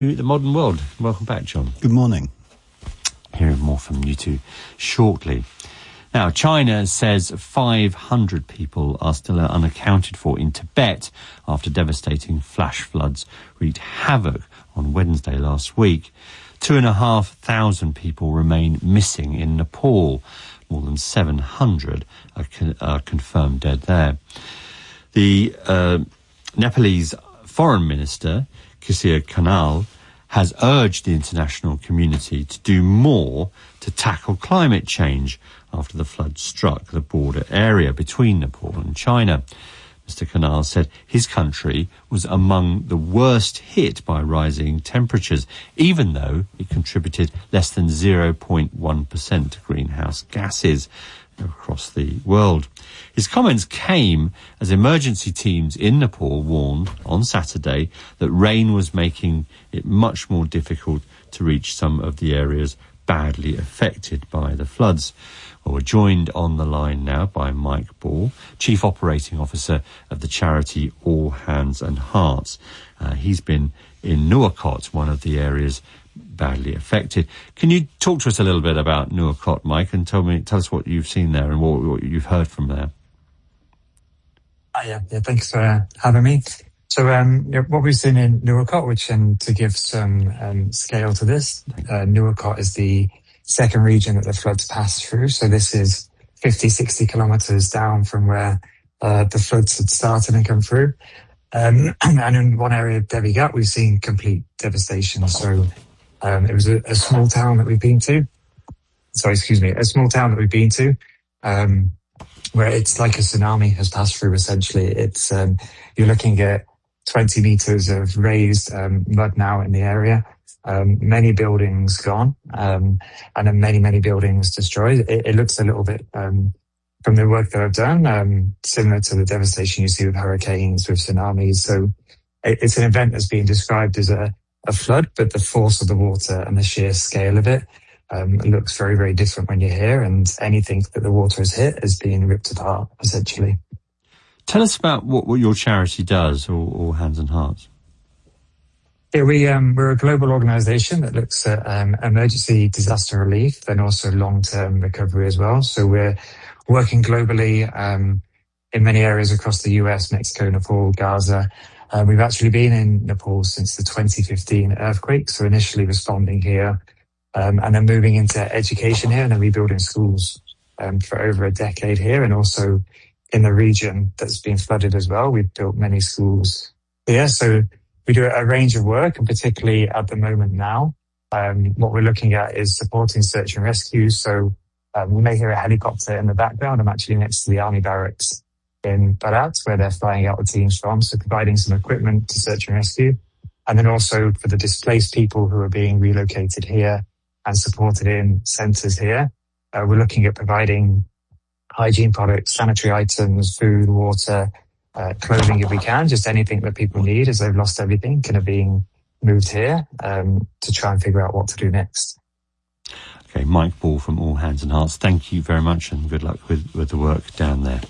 The Modern World. Welcome back, John. Good morning. Hearing more from you two shortly. Now, China says 500 people are still unaccounted for in Tibet after devastating flash floods wreaked havoc on Wednesday last week. 2,500 people remain missing in Nepal. More than 700 are confirmed dead there. The Nepalese Foreign Minister, Kisir Kanal, has urged the international community to do more to tackle climate change after the flood struck the border area between Nepal and China. Mr. Kanal said his country was among the worst hit by rising temperatures, even though it contributed less than 0.1% to greenhouse gases across the world. His comments came as emergency teams in Nepal warned on Saturday that rain was making it much more difficult to reach some of the areas badly affected by the floods. Well, we're joined on the line now by Mike Ball, Chief Operating Officer of the charity All Hands and Hearts. He's been in Nuwakot, one of the areas badly affected. Can you talk to us a little bit about Nuwakot, Mike, and tell us what you've seen there and what you've heard from there? Yeah, thanks for having me. So what we've seen in Nuwakot, which to give some scale to this, Nuwakot is the second region that the floods passed through. So this is 50, 60 kilometers down from where the floods had started and come through. And in one area of Devi Ghat, we've seen complete devastation. So it was a small town that we've been to. A small town that we've been to, where it's like a tsunami has passed through, essentially. It's you're looking at 20 meters of raised mud now in the area. Many buildings gone, and then many buildings destroyed. It looks a little bit, from the work that I've done, similar to the devastation you see with hurricanes, with tsunamis. So it's an event that's being described as a flood, but the force of the water and the sheer scale of it looks very, very different when you're here, and anything that the water has hit is being ripped apart, essentially. Tell us about what your charity does, All Hands and Hearts. Yeah, we're a global organisation that looks at emergency disaster relief, then also long-term recovery as well. So we're working globally in many areas across the US, Mexico, Nepal, Gaza. We've actually been in Nepal since the 2015 earthquake, so initially responding here, and then moving into education here, and then rebuilding schools for over a decade here, and also in the region that's been flooded as well. We've built many schools here, so we do a range of work, and particularly at the moment now, what we're looking at is supporting search and rescue. So we may hear a helicopter in the background. I'm actually next to the army barracks in Barat, where they're flying out the teams from, so providing some equipment to search and rescue. And then also for the displaced people who are being relocated here and supported in centres here, we're looking at providing hygiene products, sanitary items, food, water, clothing if we can, just anything that people need as they've lost everything and are being moved here to try and figure out what to do next. Okay, Mike Ball from All Hands and Hearts, thank you very much and good luck with the work down there.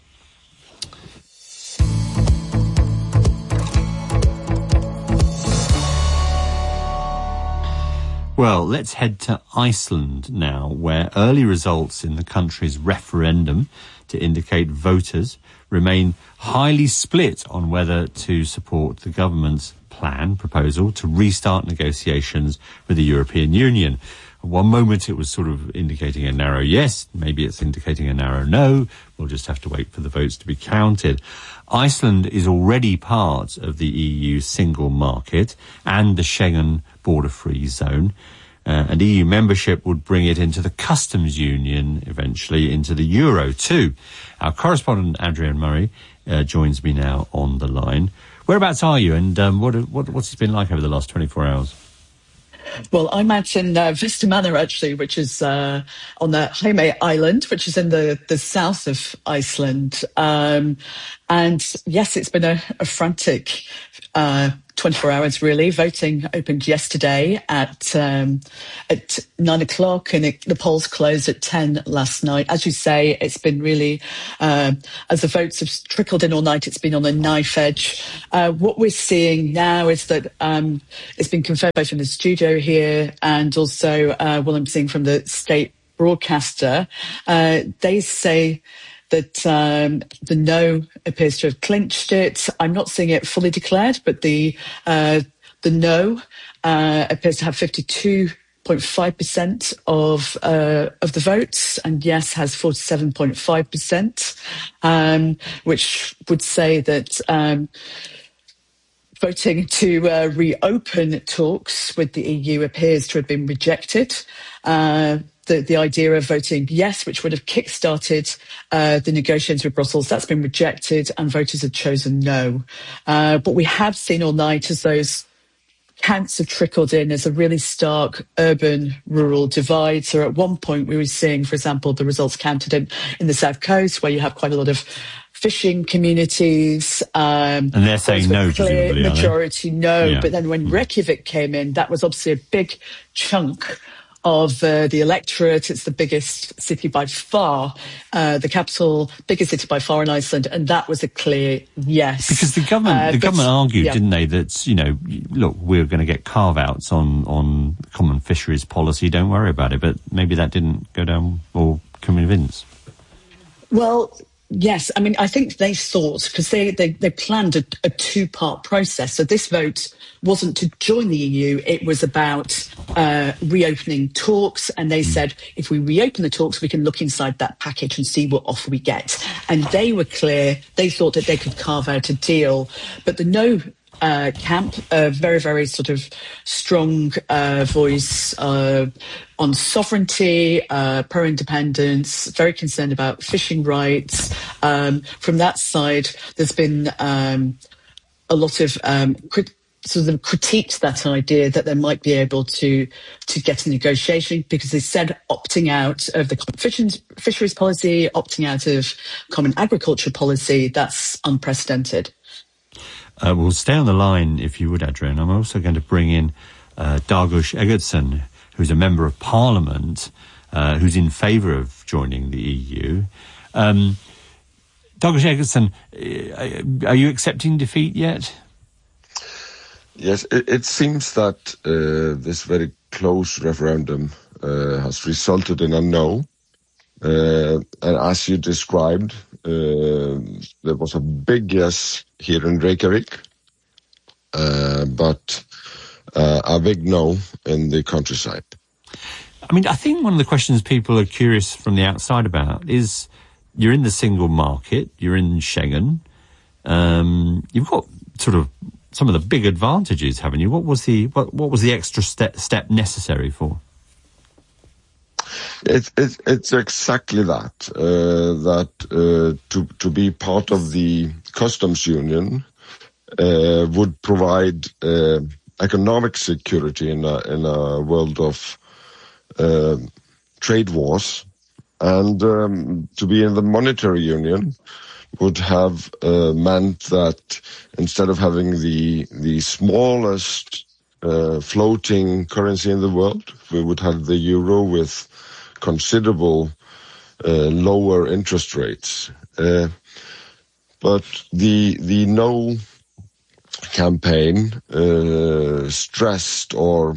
Well, let's head to Iceland now, where early results in the country's referendum to indicate voters remain highly split on whether to support the government's proposal to restart negotiations with the European Union. At one moment it was sort of indicating a narrow yes, maybe it's indicating a narrow no. We'll just have to wait for the votes to be counted. Iceland is already part of the EU single market and the Schengen border-free zone. And EU membership would bring it into the customs union, eventually into the euro too. Our correspondent Adrian Murray joins me now on the line. Whereabouts are you, and what's it been like over the last 24 hours? Well, I'm out in Vestmannaeyjar, actually, which is on the Heimaey Island, which is in the south of Iceland. And And yes, it's been a frantic 24 hours, really. Voting opened yesterday at 9 o'clock, and the polls closed at 10 last night. As you say, it's been really, as the votes have trickled in all night, it's been on a knife edge. What we're seeing now is that it's been confirmed both in the studio here and also what I'm seeing from the state broadcaster. They say that the no appears to have clinched it. I'm not seeing it fully declared, but the no appears to have 52.5% of the votes, and yes has 47.5%, which would say that voting to reopen talks with the EU appears to have been rejected. The idea of voting yes, which would have kick-started the negotiations with Brussels, that's been rejected, and voters have chosen no. What we have seen all night as those counts have trickled in is a really stark urban-rural divide. So at one point we were seeing, for example, the results counted in the South Coast, where you have quite a lot of fishing communities. And they're saying no, presumably, majority no. Yeah. But then when Reykjavik came in, that was obviously a big chunk of the electorate. It's the biggest city by far, the capital, biggest city by far in Iceland, and that was a clear yes. Because the government argued, didn't they, that, look, we're going to get carve-outs on common fisheries policy, don't worry about it, but maybe that didn't go down or convince. Well, yes, I mean, I think they thought, because they planned a two-part process. So this vote wasn't to join the EU, it was about reopening talks. And they said, if we reopen the talks, we can look inside that package and see what offer we get. And they were clear, they thought that they could carve out a deal. But the no camp, a very, very sort of strong voice on sovereignty, pro-independence, very concerned about fishing rights. From that side, there's been a lot of critiqued that idea that they might be able to get a negotiation, because they said opting out of the common fisheries policy, opting out of common agriculture policy, that's unprecedented. We'll stay on the line, if you would, Adrian. I'm also going to bring in Dagos Eggertsson, who's a member of Parliament, who's in favour of joining the EU. Dagos Eggertsson, are you accepting defeat yet? Yes, it seems that this very close referendum has resulted in a no. And as you described, there was a big yes here in Reykjavik, but a big no in the countryside. I mean, I think one of the questions people are curious from the outside about is, you're in the single market, you're in Schengen, you've got sort of some of the big advantages, haven't you? What was the extra step necessary for? It's exactly that. To be part of the customs union would provide economic security in a world of trade wars, and to be in the monetary union would have meant that instead of having the smallest floating currency in the world, we would have the euro with considerable lower interest rates. But the no campaign stressed or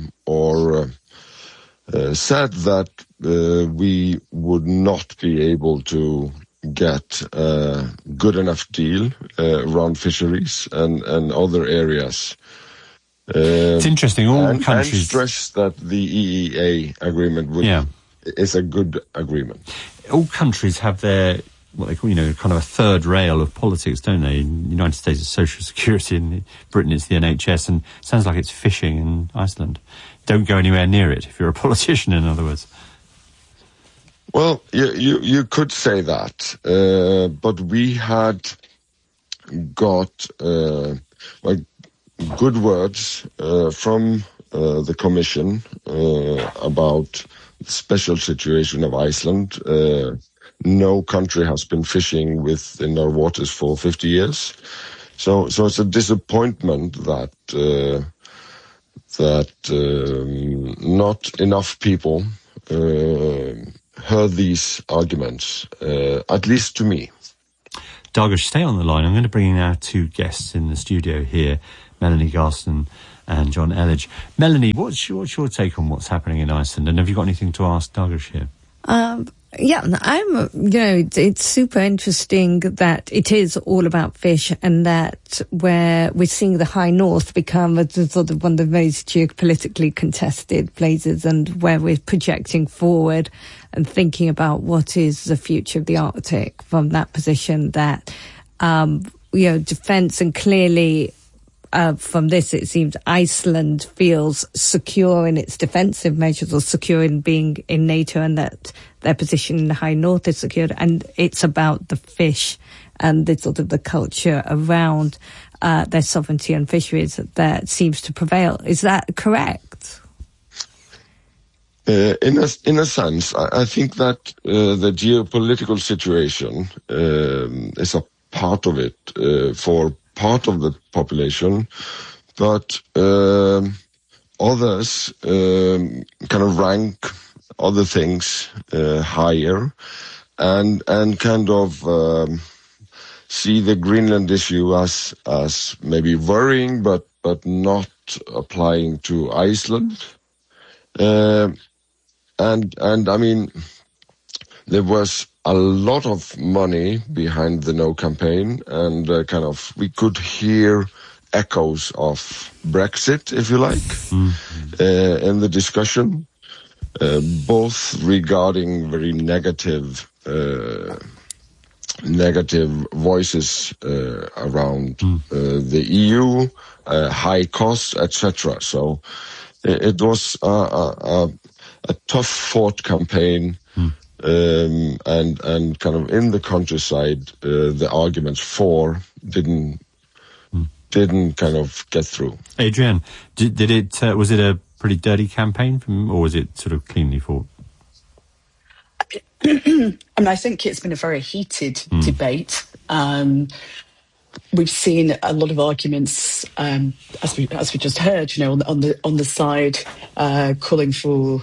said that we would not be able to get a good enough deal around fisheries and other areas. It's interesting. All countries and stress that the EEA agreement is a good agreement. All countries have their, what they call, kind of a third rail of politics, don't they? In the United States, it's Social Security. In Britain, it's the NHS. And it sounds like it's fishing in Iceland. Don't go anywhere near it if you're a politician, in other words. Well, you could say that, but we had got good words from the Commission about the special situation of Iceland, no country has been fishing within our waters for 50 years. So it's a disappointment that not enough people heard these arguments, at least to me. Dargush, stay on the line. I'm going to bring in our two guests in the studio here, Melanie Garston and John Elledge. Melanie, what's your take on what's happening in Iceland? And have you got anything to ask Dargush here? It's super interesting that it is all about fish, and that where we're seeing the High North become a sort of one of the most geopolitically contested places, and where we're projecting forward and thinking about what is the future of the Arctic from that position that, defence, and clearly from this, it seems Iceland feels secure in its defensive measures, or secure in being in NATO, and that their position in the High North is secured. And it's about the fish and the sort of the culture around their sovereignty and fisheries that seems to prevail. Is that correct? In a sense, I think that the geopolitical situation is a part of it for part of the population, but others kind of rank other things higher, and kind of see the Greenland issue as maybe worrying, but not applying to Iceland. And I mean, there was a lot of money behind the No campaign, and kind of we could hear echoes of Brexit, if you like, in the discussion, both regarding very negative voices around the EU, high costs, etc. So it was a tough fought campaign. And kind of in the countryside, the arguments for didn't kind of get through. Adrian, did it was it a pretty dirty campaign or was it sort of cleanly fought? I mean, I think it's been a very heated debate. We've seen a lot of arguments, as we just heard, on the side calling for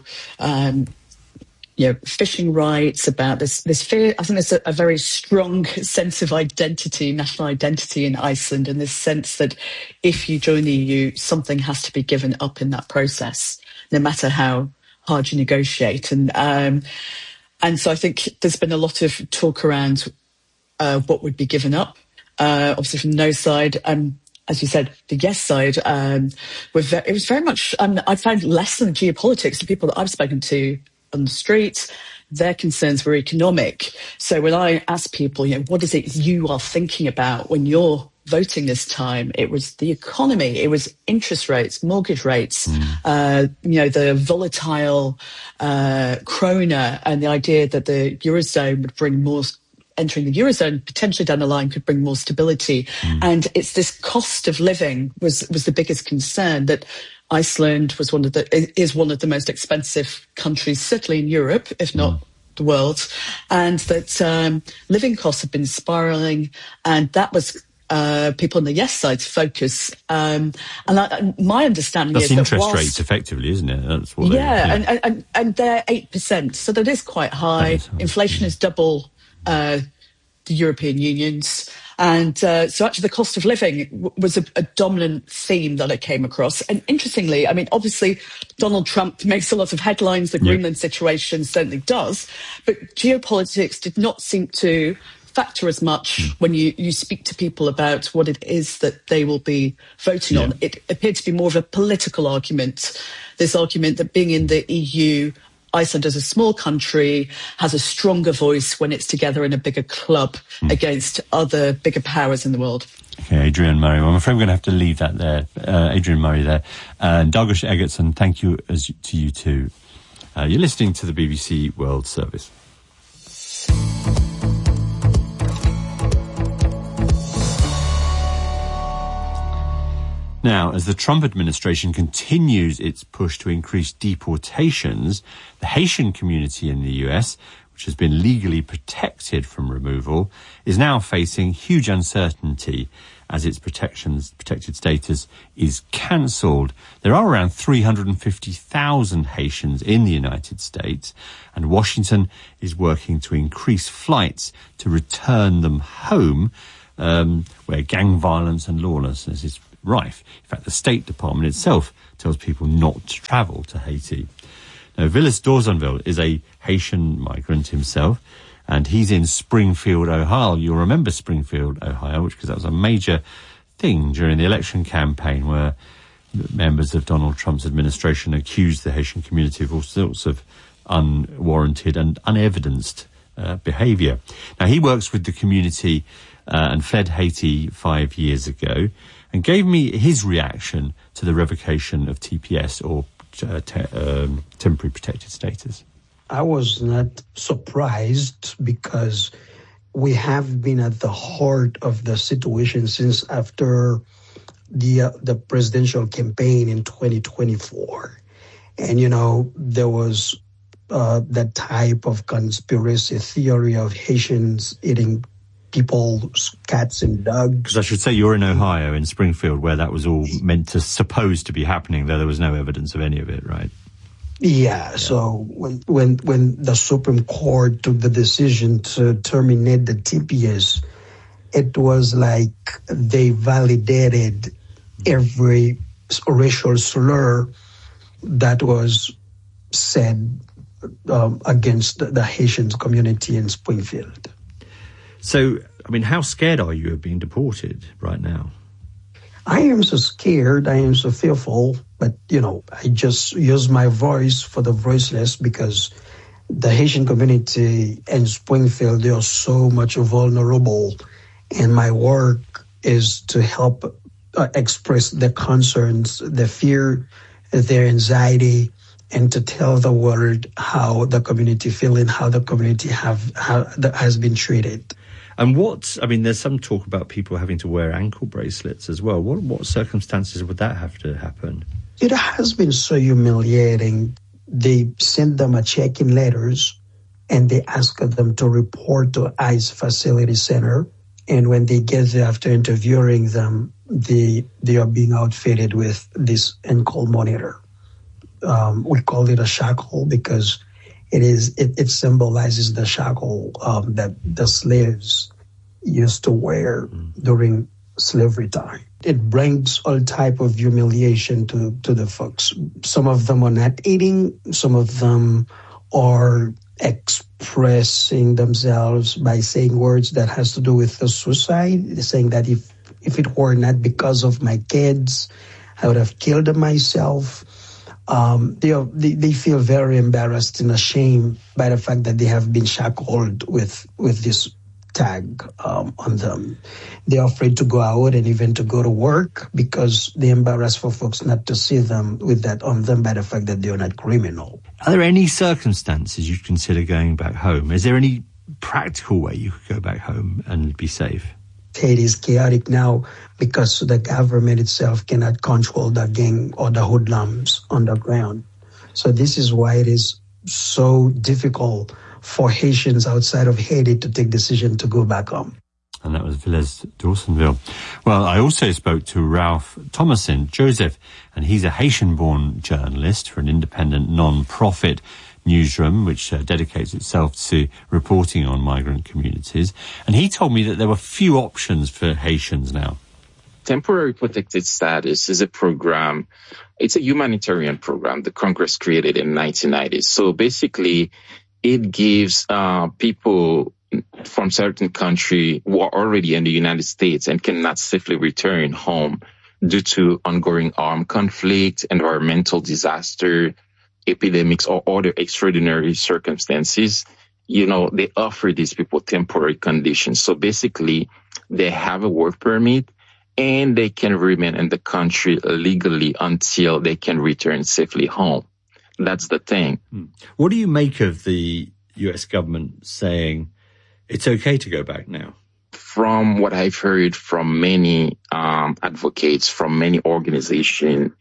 fishing rights, about this fear. I think there's a very strong sense of identity, national identity in Iceland, and this sense that if you join the EU, something has to be given up in that process, no matter how hard you negotiate. And so I think there's been a lot of talk around what would be given up. Obviously from the no side, as you said, the yes side, it was very much, I found less than geopolitics. The people that I've spoken to on the street, their concerns were economic. So when I asked people, what is it you are thinking about when you're voting this time, it was the economy, it was interest rates, mortgage rates, the volatile krona, and the idea that the Eurozone would bring more, entering the Eurozone potentially down the line could bring more stability. And it's this cost of living was the biggest concern, that Iceland is one of the most expensive countries, certainly in Europe, if not the world, and that living costs have been spiraling, and that was people on the yes side's focus. And my understanding that's is interest that whilst, rates, effectively, isn't it? That's what and they're 8%, so that is quite high. Inflation is double the European Union's. And so actually the cost of living was a dominant theme that I came across. And interestingly, I mean, obviously Donald Trump makes a lot of headlines. The Greenland situation certainly does. But geopolitics did not seem to factor as much when you speak to people about what it is that they will be voting on. It appeared to be more of a political argument. This argument that being in the EU, Iceland as a small country has a stronger voice when it's together in a bigger club against other bigger powers in the world. Okay, Adrian Murray. Well, I'm afraid we're going to have to leave that there. Adrian Murray there. And Dargush Eggertsson, thank you to you too. You're listening to the BBC World Service. Now, as the Trump administration continues its push to increase deportations, the Haitian community in the US which has been legally protected from removal, is now facing huge uncertainty as its protected status is cancelled. There are around 350,000 Haitians in the United States, and Washington is working to increase flights to return them home, where gang violence and lawlessness is rife. In fact, the State Department itself tells people not to travel to Haiti. Now, Willis Dorsonville is a Haitian migrant himself, and he's in Springfield, Ohio. You'll remember Springfield, Ohio, because that was a major thing during the election campaign where members of Donald Trump's administration accused the Haitian community of all sorts of unwarranted and unevidenced behaviour. Now, he works with the community and fled Haiti 5 years ago and gave me his reaction to the revocation of TPS, or temporary protected status. I was not surprised because we have been at the heart of the situation since after the presidential campaign in 2024. And, there was that type of conspiracy theory of Haitians eating people's cats and dogs. Because I should say you're in Ohio, in Springfield, where that was all supposed to be happening, though there was no evidence of any of it, right? Yeah. So when the Supreme Court took the decision to terminate the TPS, it was like they validated every racial slur that was said against the Haitian community in Springfield. So, how scared are you of being deported right now? I am so scared. I am so fearful. But, I just use my voice for the voiceless because the Haitian community in Springfield, they are so much vulnerable. And my work is to help express their concerns, their fear, their anxiety, and to tell the world how the community feels and how the community has been treated. And there's some talk about people having to wear ankle bracelets as well. What circumstances would that have to happen? It has been so humiliating. They send them a check-in letters and they ask them to report to ICE Facility Center. And when they get there after interviewing them, they are being outfitted with this ankle monitor. We call it a shackle because it symbolizes the shackle that the slaves used to wear during slavery time. It brings all type of humiliation to the folks. Some of them are not eating. Some of them are expressing themselves by saying words that has to do with the suicide. They're saying that if it were not because of my kids, I would have killed myself. They feel very embarrassed and ashamed by the fact that they have been shackled with this tag on them. They're afraid to go out and even to go to work because they're embarrassed for folks not to see them with that on them by the fact that they're not criminal. Are there any circumstances you'd consider going back home? Is there any practical way you could go back home and be safe? Haiti is chaotic now because the government itself cannot control the gang or the hoodlums on the ground. So this is why it is so difficult for Haitians outside of Haiti to take decision to go back home. And that was Willis Dorsonville. Well, I also spoke to Ralph Thomasin Joseph, and he's a Haitian-born journalist for an independent non-profit newsroom which dedicates itself to reporting on migrant communities. And he told me that there were few options for Haitians now. Temporary protected status is a program. It's a humanitarian program the Congress created in the 1990s. So basically, it gives people from certain country who are already in the United States and cannot safely return home due to ongoing armed conflict, environmental disaster, epidemics, or other extraordinary circumstances. They offer these people temporary conditions. So basically, they have a work permit and they can remain in the country legally until they can return safely home. That's the thing. What do you make of the US government saying it's okay to go back now? From what I've heard from many advocates, from many organizations,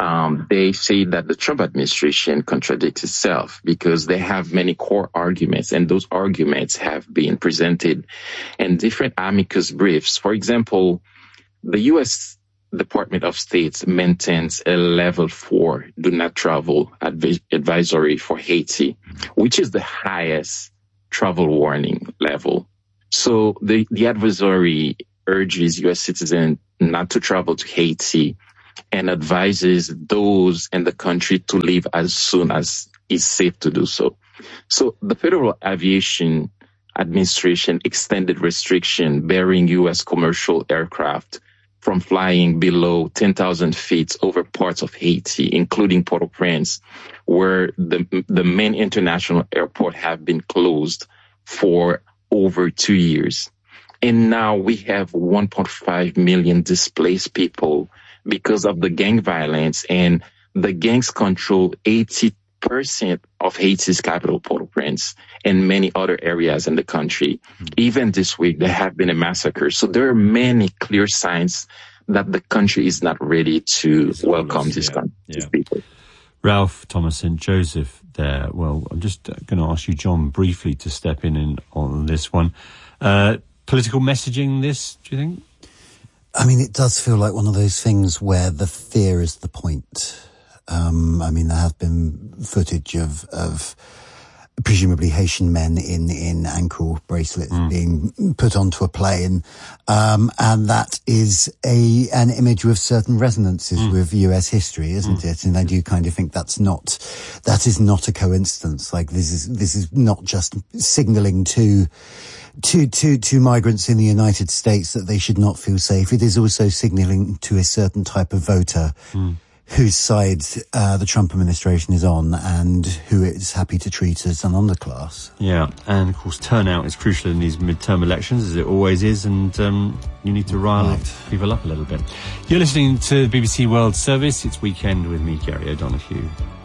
they say that the Trump administration contradicts itself because they have many core arguments, and those arguments have been presented in different amicus briefs. For example, the U.S. Department of State maintains a level 4 do not travel advisory for Haiti, which is the highest travel warning level. So the advisory urges U.S. citizens not to travel to Haiti and advises those in the country to leave as soon as it's safe to do so. So the Federal Aviation Administration extended restriction bearing U.S. commercial aircraft from flying below 10,000 feet over parts of Haiti, including Port-au-Prince, where the main international airport have been closed for over 2 years. And now we have 1.5 million displaced people because of the gang violence, and the gangs control 80% of Haiti's capital, Port-au-Prince, and many other areas in the country. Even this week, there have been a massacre. So there are many clear signs that the country is not ready to welcome these people. Ralph, Thomas and Joseph there. Well, I'm just going to ask you, John, briefly to step in on this one. Political messaging this, do you think? I mean, it does feel like one of those things where the fear is the point. I mean, there has been footage of presumably Haitian men in ankle bracelets being put onto a plane. And that is an image with certain resonances with US history, isn't it? And I do kind of think that is not a coincidence. Like, this is not just signaling to migrants in the United States that they should not feel safe. It is also signaling to a certain type of voter whose side the Trump administration is on and who it's happy to treat as an underclass. Yeah, and of course turnout is crucial in these midterm elections, as it always is, and you need to rile people up a little bit. You're listening to the BBC World Service. It's Weekend with me, Gary O'Donoghue.